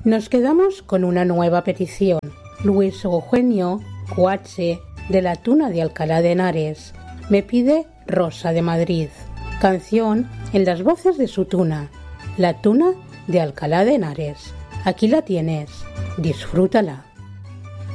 Nos quedamos con una nueva petición. Luis Eugenio Coache, de la Tuna de Alcalá de Henares, me pide Rosa de Madrid, canción en las voces de su tuna, la Tuna de Alcalá de Henares. Aquí la tienes, disfrútala.